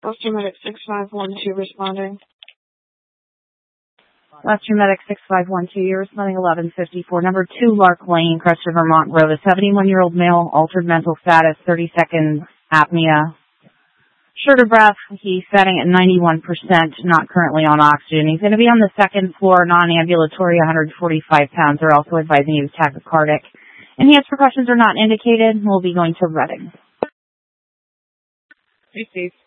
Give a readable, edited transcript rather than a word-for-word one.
Western Medic 6512 responding. Western Medic 6512, you're responding 1154. Number 2, Lark Lane, Crest River, Vermont Road. A 71-year-old male, altered mental status, 30-second apnea. Short of breath, he's setting at 91%, not currently on oxygen. He's going to be on the second floor, non-ambulatory, 145 pounds. They're also advising he was tachycardic. Enhanced precautions are not indicated. We'll be going to Reading. Hey, Steve.